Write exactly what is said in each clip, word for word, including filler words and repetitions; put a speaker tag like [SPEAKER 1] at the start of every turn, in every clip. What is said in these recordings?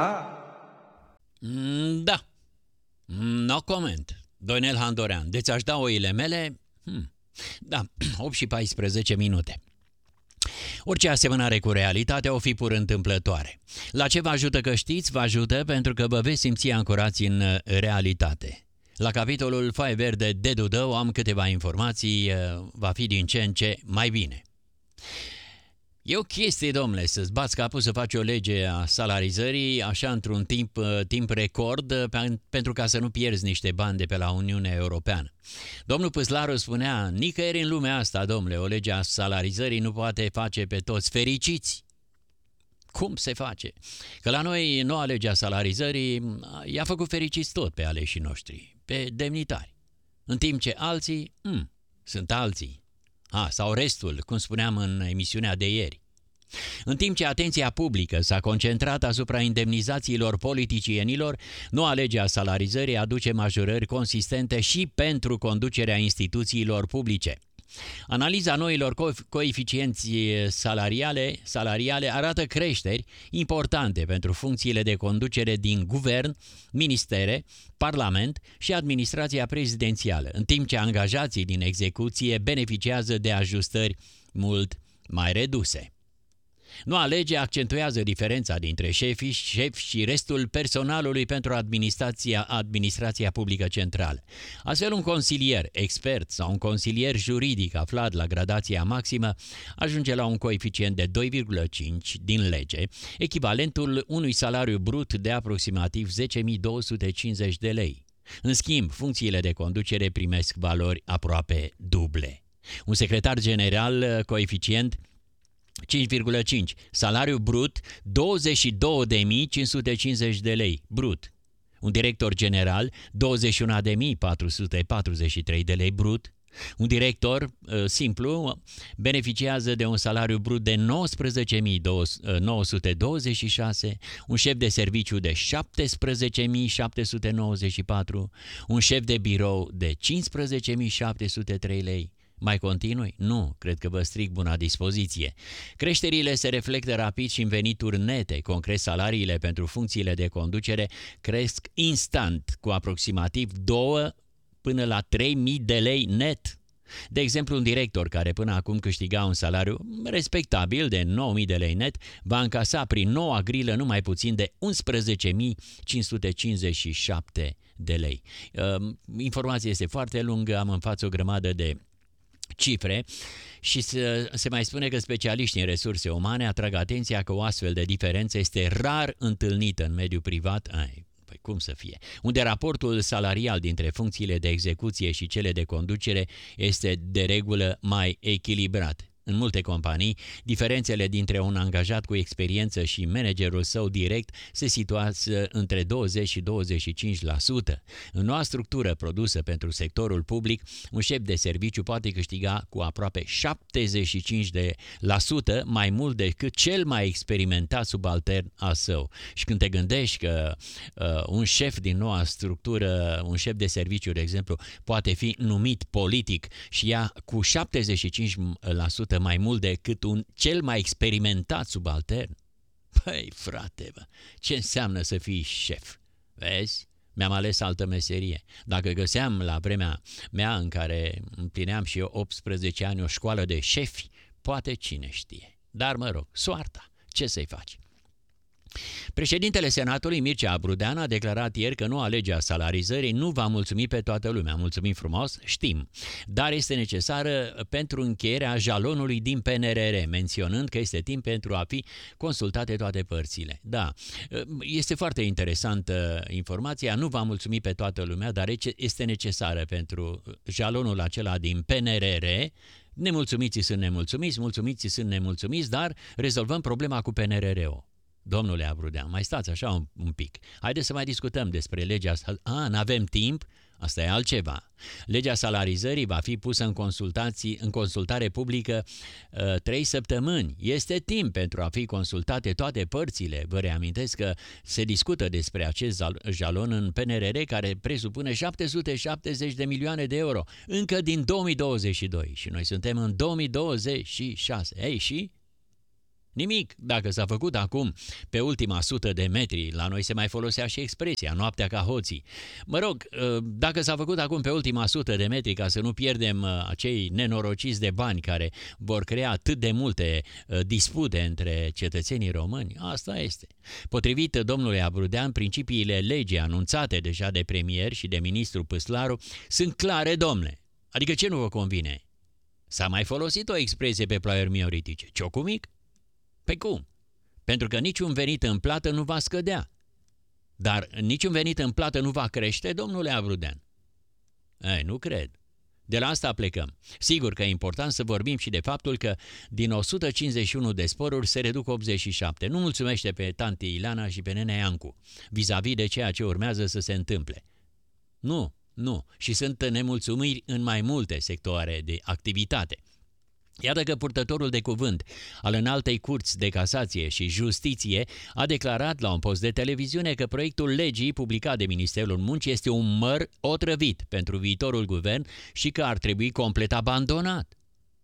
[SPEAKER 1] Da. No comment. Doinel Handorean. Deci aș da oile mele? Hmm. Da, opt și paisprezece minute. Orice asemănare cu realitatea o fi pur întâmplătoare. La ce vă ajută că știți? Vă ajută pentru că vă veți simți ancorați în realitate. La capitolul Foaie Verde de Dudău am câteva informații, va fi din ce în ce mai bine. E o chestie, domnule, să-ți bați capul să faci o lege a salarizării așa într-un timp, timp record pentru ca să nu pierzi niște bani de pe la Uniunea Europeană. Domnul Păslaru spunea, nicăieri în lumea asta, domnule, o lege a salarizării nu poate face pe toți fericiți. Cum se face? Că la noi noua lege a salarizării i-a făcut fericiți tot pe aleșii noștri, pe demnitari. În timp ce alții, hmm, sunt alții. A, sau restul, cum spuneam în emisiunea de ieri. În timp ce atenția publică s-a concentrat asupra indemnizațiilor politicienilor, noua lege a salarizării aduce majorări consistente și pentru conducerea instituțiilor publice. Analiza noilor co- coeficienți salariale, salariale arată creșteri importante pentru funcțiile de conducere din guvern, ministere, parlament și administrația prezidențială, în timp ce angajații din execuție beneficiază de ajustări mult mai reduse. Noua lege accentuează diferența dintre șefii, șefi și restul personalului pentru administrația, administrația publică centrală. Astfel, un consilier expert sau un consilier juridic aflat la gradația maximă ajunge la un coeficient de doi virgulă cinci din lege, echivalentul unui salariu brut de aproximativ zece mii două sute cincizeci de lei. În schimb, funcțiile de conducere primesc valori aproape duble. Un secretar general, coeficient cinci virgulă cinci. Salariu brut douăzeci și două de mii cinci sute cincizeci de lei brut. Un director general douăzeci și unu de mii patru sute patruzeci și trei de lei brut. Un director uh, simplu beneficiază de un salariu brut de nouăsprezece mii nouă sute douăzeci și șase, un șef de serviciu de șaptesprezece mii șapte sute nouăzeci și patru, un șef de birou de cincisprezece mii șapte sute trei lei. Mai continui? Nu, cred că vă stric buna dispoziție. Creșterile se reflectă rapid și în venituri nete. Concret, salariile pentru funcțiile de conducere cresc instant cu aproximativ două până la trei mii de lei net. De exemplu, un director care până acum câștiga un salariu respectabil de nouă mii de lei net va încasa prin noua grilă numai puțin de unsprezece mii cinci sute cincizeci și șapte de lei. Informația este foarte lungă, am în față o grămadă de cifre și se, se mai spune că specialiștii în resurse umane atrag atenția că o astfel de diferență este rar întâlnită în mediul privat. Ai, păi cum să fie? Unde raportul salarial dintre funcțiile de execuție și cele de conducere este de regulă mai echilibrat. În multe companii, diferențele dintre un angajat cu experiență și managerul său direct se situează între douăzeci și douăzeci și cinci la sută. În noua structură produsă pentru sectorul public, un șef de serviciu poate câștiga cu aproape șaptezeci și cinci la sută mai mult decât cel mai experimentat subaltern al său. Și când te gândești că uh, un șef din noua structură, un șef de serviciu, de exemplu, poate fi numit politic și ia cu șaptezeci și cinci la sută mai mult decât un cel mai experimentat subaltern. Păi, frate, bă, ce înseamnă să fii șef? Vezi? Mi-am ales altă meserie. Dacă găseam la vremea mea în care împlineam și eu optsprezece ani o școală de șefi, poate cine știe. Dar mă rog, soarta, ce să-i faci? Președintele Senatului, Mircea Abrudean, a declarat ieri că noua lege a salarizării nu va mulțumi pe toată lumea. Mulțumim frumos, știm, dar este necesară pentru încheierea jalonului din P N R R, menționând că este timp pentru a fi consultate toate părțile. Da, este foarte interesantă informația, nu va mulțumi pe toată lumea, dar este necesară pentru jalonul acela din P N R R. Nemulțumiții sunt nemulțumiți, mulțumiții sunt nemulțumiți, dar rezolvăm problema cu P N R R-ul. Domnule Abrudean, mai stați așa un, un pic. Haideți să mai discutăm despre legea... A, n-avem timp? Asta e altceva. Legea salarizării va fi pusă în, consultații, în consultare publică uh, trei săptămâni. Este timp pentru a fi consultate toate părțile. Vă reamintesc că se discută despre acest jalon în P N R R care presupune șapte sute șaptezeci de milioane de euro încă din două mii douăzeci și doi și noi suntem în două mii douăzeci și șase. Ei, și... Nimic. Dacă s-a făcut acum pe ultima sută de metri, la noi se mai folosea și expresia, noaptea ca hoții. Mă rog, dacă s-a făcut acum pe ultima sută de metri ca să nu pierdem acei nenorociți de bani care vor crea atât de multe dispute între cetățenii români, asta este. Potrivit domnului Abrudean, principiile legii anunțate deja de premier și de ministru Păslaru sunt clare, domne. Adică ce nu vă convine? S-a mai folosit o expresie pe plaiuri mioritice. Ciocul mic? Pe cum? Pentru că niciun venit în plată nu va scădea. Dar niciun venit în plată nu va crește, domnule Abrudean? Ei, nu cred. De la asta plecăm. Sigur că e important să vorbim și de faptul că din o sută cincizeci și unu de sporuri se reduc optzeci și șapte. Nu mulțumește pe tanti Ileana și pe nene Iancu vis-a-vis de ceea ce urmează să se întâmple. Nu, nu. Și sunt nemulțumiri în mai multe sectoare de activitate. Iată că purtătorul de cuvânt al Înaltei Curți de Casație și Justiție a declarat la un post de televiziune că proiectul legii publicat de Ministerul Muncii este un măr otrăvit pentru viitorul guvern și că ar trebui complet abandonat.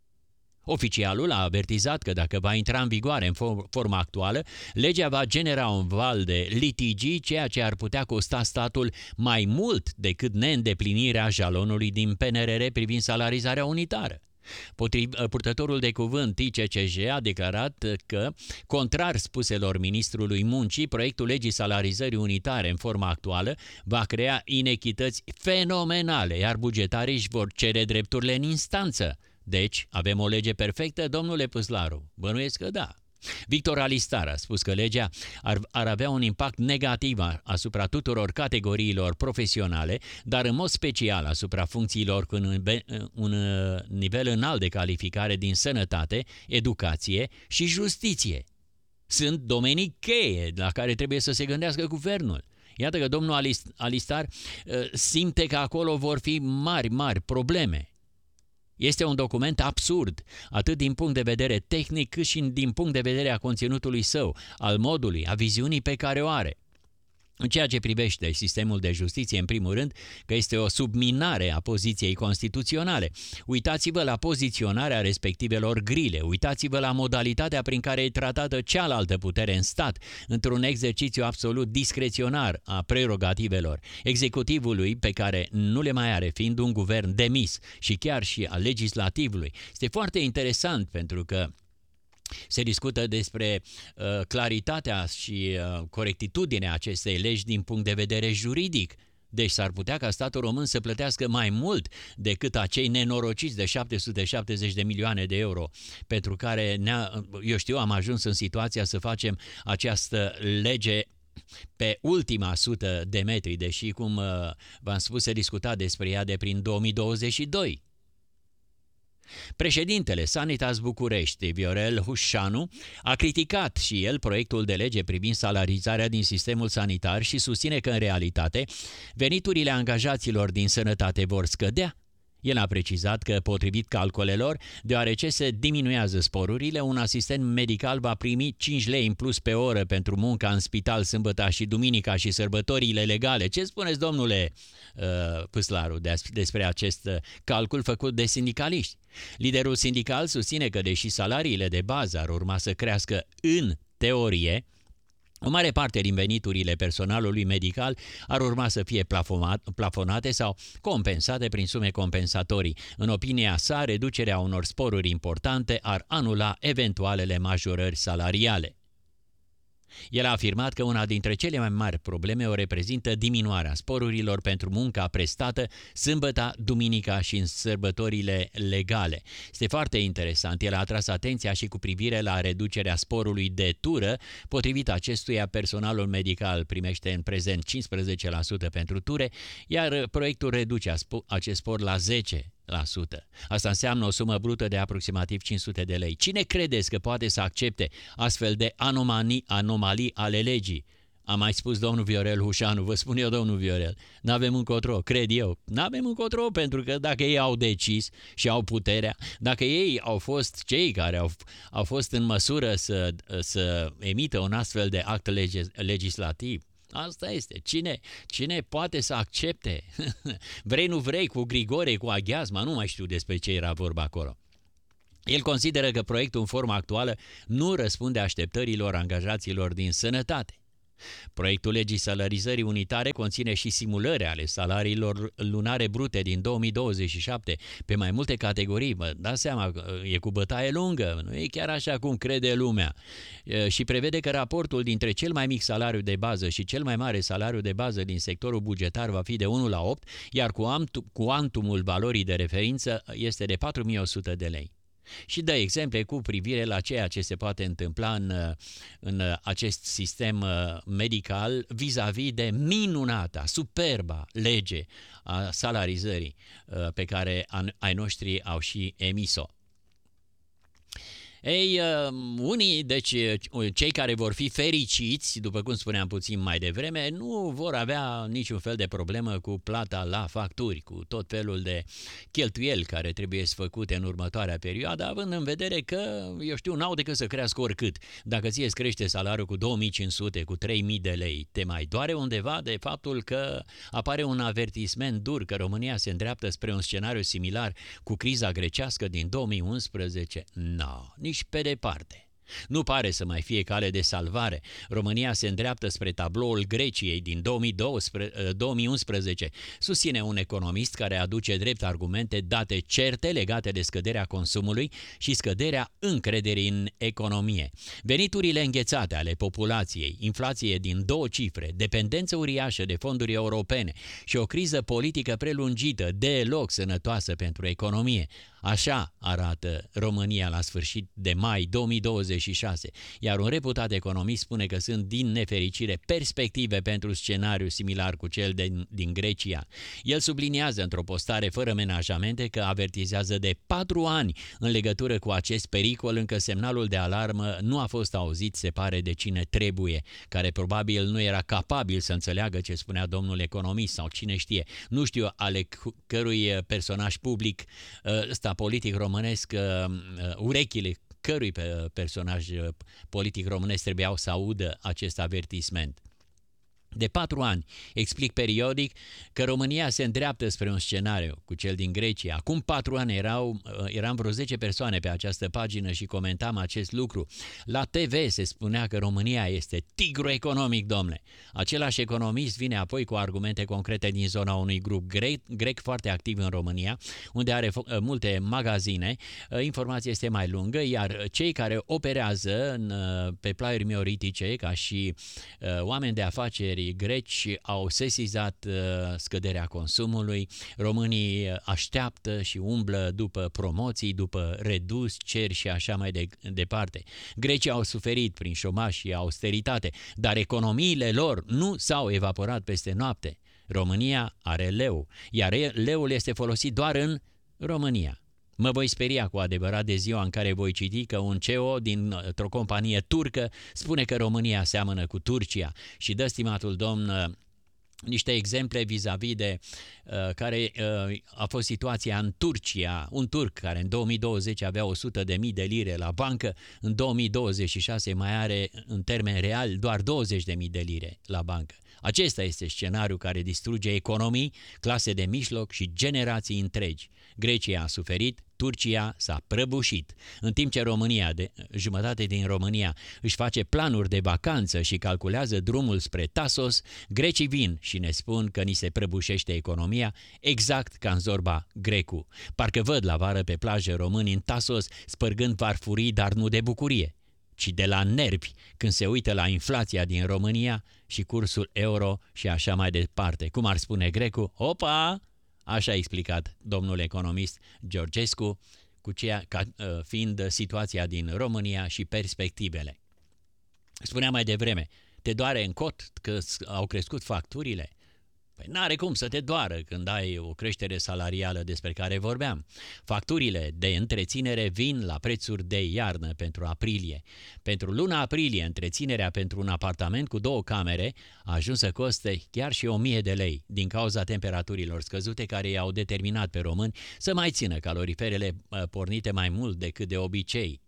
[SPEAKER 1] Oficialul a avertizat că dacă va intra în vigoare în forma actuală, legea va genera un val de litigii, ceea ce ar putea costa statul mai mult decât neîndeplinirea jalonului din P N R R privind salarizarea unitară. Purtătorul de cuvânt I C C J a declarat că, contrar spuselor ministrului muncii, proiectul legii salarizării unitare în forma actuală va crea inechități fenomenale, iar bugetarii își vor cere drepturile în instanță. Deci, avem o lege perfectă, domnule Păslaru? Bănuiesc că da. Victor Alistar a spus că legea ar, ar avea un impact negativ asupra tuturor categoriilor profesionale, dar în mod special asupra funcțiilor cu un, un nivel înalt de calificare din sănătate, educație și justiție. Sunt domenii cheie la care trebuie să se gândească guvernul. Iată că domnul Alistar simte că acolo vor fi mari, mari probleme. Este un document absurd, atât din punct de vedere tehnic, cât și din punct de vedere a conținutului său, al modului, a viziunii pe care o are. În ceea ce privește sistemul de justiție, în primul rând, că este o subminare a poziției constituționale. Uitați-vă la poziționarea respectivelor grile, uitați-vă la modalitatea prin care e tratată cealaltă putere în stat, într-un exercițiu absolut discreționar a prerogativelor executivului, pe care nu le mai are, fiind un guvern demis, și chiar și a legislativului. Este foarte interesant pentru că se discută despre uh, claritatea și uh, corectitudinea acestei legi din punct de vedere juridic. Deci s-ar putea ca statul român să plătească mai mult decât acei nenorociți de șapte sute șaptezeci de milioane de euro pentru care, ne-a, eu știu, am ajuns în situația să facem această lege pe ultima sută de metri, deși, cum uh, v-am spus, se discuta despre ea de prin două mii douăzeci și doi. Președintele Sanitas București, Viorel Hușanu, a criticat și el proiectul de lege privind salarizarea din sistemul sanitar și susține că, în realitate, veniturile angajaților din sănătate vor scădea. El a precizat că, potrivit calculelor, deoarece se diminuează sporurile, un asistent medical va primi cinci lei în plus pe oră pentru munca în spital sâmbătă și duminica și sărbătorile legale. Ce spuneți, domnule uh, Păslaru, despre acest calcul făcut de sindicaliști? Liderul sindical susține că, deși salariile de bază ar urma să crească în teorie, o mare parte din veniturile personalului medical ar urma să fie plafonate sau compensate prin sume compensatorii. În opinia sa, reducerea unor sporuri importante ar anula eventualele majorări salariale. El a afirmat că una dintre cele mai mari probleme o reprezintă diminuarea sporurilor pentru munca prestată sâmbăta, duminica și în sărbătorile legale. Este foarte interesant. El a atras atenția și cu privire la reducerea sporului de tură. Potrivit acestuia, personalul medical primește în prezent cincisprezece la sută pentru ture, iar proiectul reduce acest spor la zece la sută. Asta înseamnă o sumă brută de aproximativ cinci sute de lei. Cine credeți că poate să accepte astfel de anomalii, anomalii ale legii? A mai spus domnul Viorel Hușanu, vă spun eu, domnul Viorel, n-avem încotro, cred eu, n-avem încotro, pentru că dacă ei au decis și au puterea, dacă ei au fost cei care au, au fost în măsură să, să emită un astfel de act legis, legislativ, asta este. Cine, cine poate să accepte? Vrei, nu vrei, cu Grigore, cu Aghiazma, nu mai știu despre ce era vorba acolo. El consideră că proiectul în forma actuală nu răspunde așteptărilor angajaților din sănătate. Proiectul legii salarizării unitare conține și simulări ale salariilor lunare brute din două mii douăzeci și șapte pe mai multe categorii. Vă dați seama, e cu bătaie lungă, nu e chiar așa cum crede lumea. Și prevede că raportul dintre cel mai mic salariu de bază și cel mai mare salariu de bază din sectorul bugetar va fi de unu la opt, iar cuantumul valorii de referință este de patru mii o sută de lei. Și dă exemple cu privire la ceea ce se poate întâmpla în, în acest sistem medical vis-a-vis de minunata, superba lege a salarizării pe care ai noștri au și emis-o. Ei, unii, deci cei care vor fi fericiți, după cum spuneam puțin mai devreme, nu vor avea niciun fel de problemă cu plata la facturi, cu tot felul de cheltuieli care trebuie făcute în următoarea perioadă, având în vedere că, eu știu, n-au decât să crească oricât. Dacă ție îți crește salariul cu două mii cinci sute, cu trei mii de lei, te mai doare undeva de faptul că apare un avertisment dur că România se îndreaptă spre un scenariu similar cu criza grecească din două mii unsprezece? No, nici pe departe. Nu pare să mai fie cale de salvare. România se îndreaptă spre tabloul Greciei din două mii unsprezece, susține un economist care aduce drept argumente date certe legate de scăderea consumului și scăderea încrederii în economie. Veniturile înghețate ale populației, inflație din două cifre, dependență uriașă de fonduri europene și o criză politică prelungită, deloc sănătoasă pentru economie. Așa arată România la sfârșit de mai două mii douăzeci și șase, iar un reputat economist spune că sunt din nefericire perspective pentru scenariu similar cu cel din, din Grecia. El subliniază într-o postare fără menajamente că avertizează de patru ani în legătură cu acest pericol, încă semnalul de alarmă nu a fost auzit, se pare, de cine trebuie, care probabil nu era capabil să înțeleagă ce spunea domnul economist sau cine știe, nu știu ale cărui personaj public ăsta politic românesc, urechile cărui personaj politic românesc trebuiau să audă acest avertisment. De patru ani explic periodic că România se îndreaptă spre un scenariu cu cel din Grecia. Acum patru ani erau, eram vreo zece persoane pe această pagină și comentam acest lucru. La T V se spunea că România este tigru economic, domnule. Același economist vine apoi cu argumente concrete din zona unui grup grec, grec foarte activ în România, unde are multe magazine. Informația este mai lungă, iar cei care operează în, pe plaiuri mioritice, ca și uh, oameni de afaceri greci, au sesizat uh, scăderea consumului. Românii așteaptă și umblă după promoții, după redus, cer și așa mai de, departe. Grecii au suferit prin șomaj și austeritate, dar economiile lor nu s-au evaporat peste noapte. România are leu, iar leul este folosit doar în România. Mă voi speria cu adevărat de ziua în care voi citi că un C E O dintr-o companie turcă spune că România seamănă cu Turcia și dă, stimatul domn, niște exemple vis-a-vis de uh, care uh, a fost situația în Turcia. Un turc care în două mii douăzeci avea o sută de mii de lire la bancă, în două mii douăzeci și șase mai are în termen real doar douăzeci de mii de lire la bancă. Acesta este scenariul care distruge economii, clase de mijloc și generații întregi. Grecia a suferit, Turcia s-a prăbușit. În timp ce România, de, jumătate din România, își face planuri de vacanță și calculează drumul spre Tasos, grecii vin și ne spun că ni se prăbușește economia, exact ca în Zorba Grecu. Parcă văd la vară pe plajă români în Tasos spărgând farfurii, dar nu de bucurie, ci de la nervi când se uită la inflația din România și cursul euro și așa mai departe. Cum ar spune Grecu, opa! Așa a explicat domnul economist Georgescu, cu ceea, ca, fiind situația din România și perspectivele. Spunea mai devreme, te doare în cot că au crescut facturile? Păi n-are cum să te doară când ai o creștere salarială despre care vorbeam. Facturile de întreținere vin la prețuri de iarnă pentru aprilie. Pentru luna aprilie, întreținerea pentru un apartament cu două camere a ajuns să coste chiar și o mie de lei, din cauza temperaturilor scăzute care i-au determinat pe români să mai țină caloriferele pornite mai mult decât de obicei.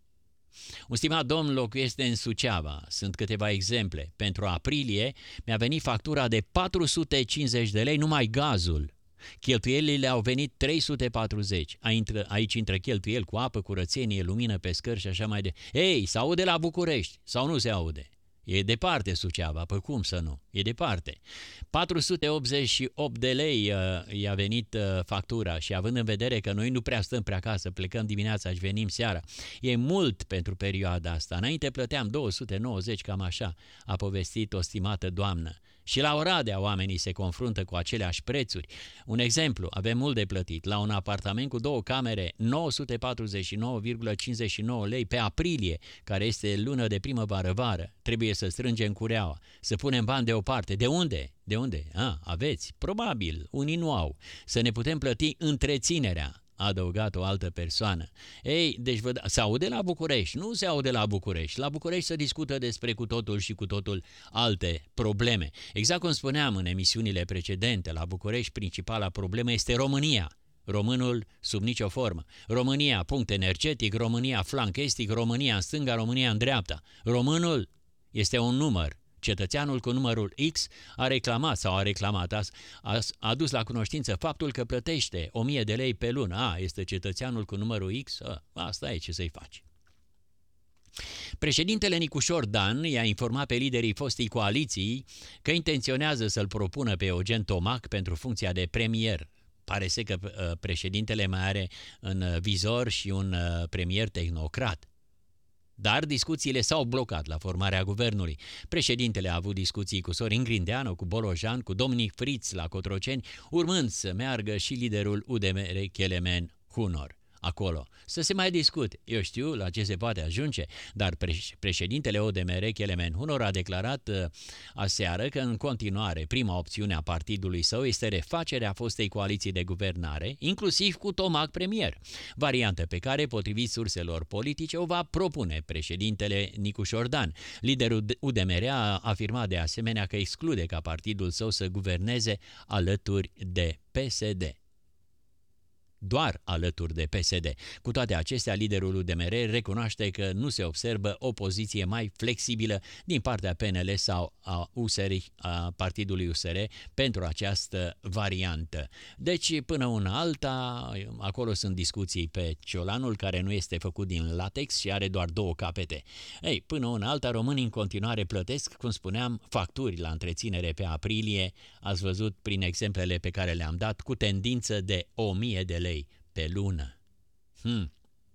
[SPEAKER 1] Un stimat domn locuiește în Suceava. Sunt câteva exemple. Pentru aprilie mi-a venit factura de patru sute cincizeci de lei numai gazul. Cheltuielile au venit trei sute patruzeci. Aici intră cheltuieli cu apă, curățenie, lumină pe scări și așa mai departe. Ei, se aude la București sau nu se aude? E departe Suceava, păi cum să nu? E departe. patru sute optzeci și opt de lei uh, i-a venit uh, factura și având în vedere că noi nu prea stăm prea acasă, plecăm dimineața și venim seara, e mult pentru perioada asta. Înainte plăteam două sute nouăzeci, cam așa, a povestit o stimată doamnă. Și la Oradea oamenii se confruntă cu aceleași prețuri. Un exemplu, avem mult de plătit. La un apartament cu două camere, nouă sute patruzeci și nouă virgulă cincizeci și nouă lei pe aprilie, care este lună de primăvară-vară. Trebuie să strângem cureaua, să punem bani deoparte. De unde? De unde? A, aveți? Probabil, unii nu au. Să ne putem plăti întreținerea, a adăugat o altă persoană. Ei, deci vă, se aude la București? Nu se aude la București. La București se discută despre cu totul și cu totul alte probleme. Exact cum spuneam în emisiunile precedente, la București principala problemă este România. Românul sub nicio formă. România, punct energetic, România, flanc estic, România în stânga, România în dreapta. Românul este un număr. Cetățeanul cu numărul X a reclamat sau a reclamat, a, a adus la cunoștință faptul că plătește o mie de lei pe lună. A, este cetățeanul cu numărul X? A, asta e, ce să-i faci. Președintele Nicușor Dan i-a informat pe liderii fostei coaliții că intenționează să-l propună pe Eugen Tomac pentru funcția de premier. Pare să că uh, președintele mai are în vizor și un uh, premier tehnocrat. Dar discuțiile s-au blocat la formarea guvernului. Președintele a avut discuții cu Sorin Grindeanu, cu Bolojan, cu Dominic Friț la Cotroceni, urmând să meargă și liderul U D M R Kelemen Hunor acolo. Să se mai discute. Eu știu la ce se poate ajunge, dar președintele U D M R Kelemen Hunor a declarat uh, aseară că în continuare prima opțiune a partidului său este refacerea fostei coaliții de guvernare, inclusiv cu Tomac premier, variantă pe care, potrivit surselor politice, o va propune președintele Nicușor Dan. Liderul U D M R a afirmat de asemenea că exclude ca partidul său să guverneze alături de P S D. Doar alături de P S D. Cu toate acestea, liderul U D M R recunoaște că nu se observă o poziție mai flexibilă din partea P N L sau a U S R, a partidului U S R pentru această variantă. Deci, până una alta, acolo sunt discuții pe ciolanul care nu este făcut din latex și are doar două capete. Ei, până una alta, românii în continuare plătesc, cum spuneam, facturi la întreținere pe aprilie. Ați văzut prin exemplele pe care le-am dat, cu tendință de o mie de lei pe lună. Hmm.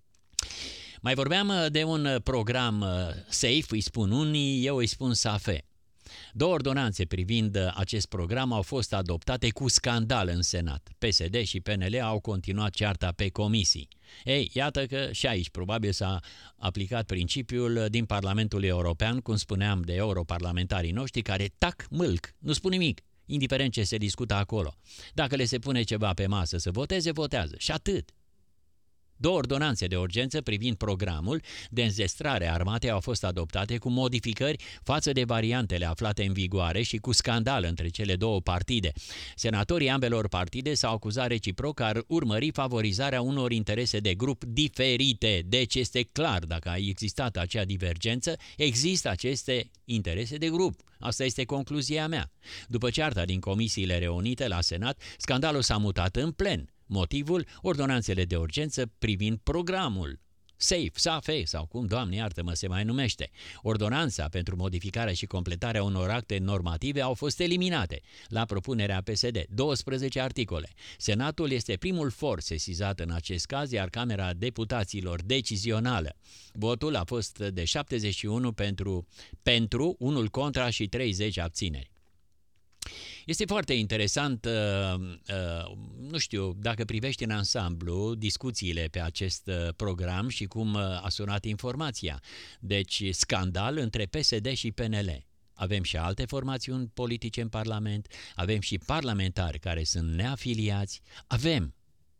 [SPEAKER 1] Mai vorbeam de un program SAFE, îi spun unii, eu îi spun SAFE. Două ordonanțe privind acest program au fost adoptate cu scandal în Senat. P S D și P N L au continuat cearta pe comisii. Ei, iată că și aici probabil s-a aplicat principiul din Parlamentul European, cum spuneam, de europarlamentarii noștri, care tac mâlc, nu spun nimic, indiferent ce se discută acolo. Dacă le se pune ceva pe masă să voteze, votează. Și atât. Două ordonanțe de urgență privind programul de înzestrare a armatei au fost adoptate cu modificări față de variantele aflate în vigoare și cu scandal între cele două partide. Senatorii ambelor partide s-au acuzat reciproc că ar urmări favorizarea unor interese de grup diferite. Deci este clar, dacă a existat acea divergență, există aceste interese de grup. Asta este concluzia mea. După cearta din comisiile reunite la Senat, scandalul s-a mutat în plen. Motivul? Ordonanțele de urgență privind programul. SAFE, SAFE sau cum, Doamne iartă-mă, se mai numește. Ordonanța pentru modificarea și completarea unor acte normative au fost eliminate la propunerea P S D, douăsprezece articole. Senatul este primul for sesizat în acest caz, iar Camera Deputaților decizională. Votul a fost de șaptezeci și unu pentru, pentru, unul contra și treizeci abțineri. Este foarte interesant, uh, uh, nu știu, dacă privești în ansamblu discuțiile pe acest uh, program și cum uh, a sunat informația. Deci, scandal între P S D și P N L. Avem și alte formațiuni politice în Parlament, avem și parlamentari care sunt neafiliați, avem,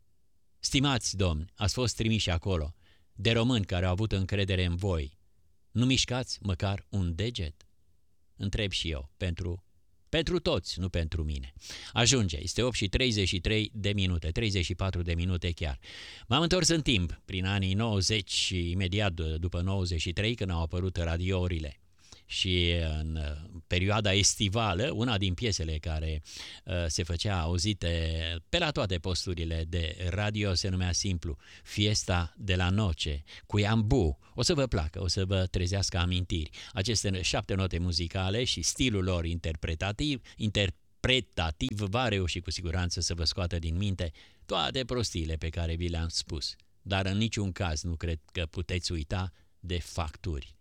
[SPEAKER 1] stimați domni, ați fost trimiși acolo, de români care au avut încredere în voi. Nu mișcați măcar un deget? Întreb și eu, pentru Pentru toți, nu pentru mine. Ajunge, este opt și treizeci și trei de minute, treizeci și patru de minute chiar. M-am întors în timp, prin anii nouăzeci și imediat după nouăzeci și trei, când au apărut radiourile. și în perioada estivală, una din piesele care uh, se făcea auzite pe la toate posturile de radio se numea simplu Fiesta de la Noche, cu Iambu. O să vă placă, o să vă trezească amintiri. Aceste șapte note muzicale și stilul lor interpretativ, interpretativ va reuși cu siguranță să vă scoată din minte toate prostiile pe care vi le-am spus. Dar în niciun caz nu cred că puteți uita de facturi.